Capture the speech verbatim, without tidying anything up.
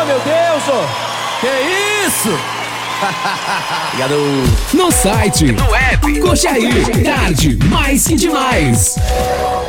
meu Deus, ô! Que isso? Obrigado. No site, no app, curte aí, tarde mais que demais.